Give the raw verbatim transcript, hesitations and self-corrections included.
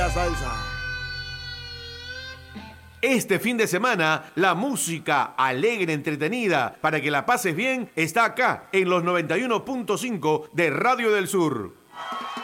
la salsa. Este fin de semana, la música alegre, entretenida, para que la pases bien, está acá en los noventa y uno punto cinco de Radio del Sur.